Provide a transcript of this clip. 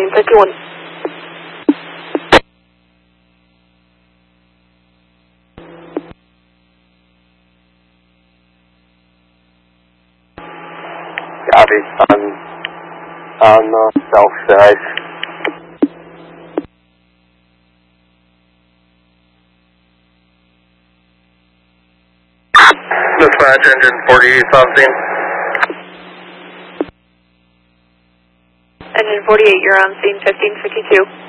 scene 51. Copy. On the south side. Dispatch engine 48 on scene. Engine 48, you're on scene 1552.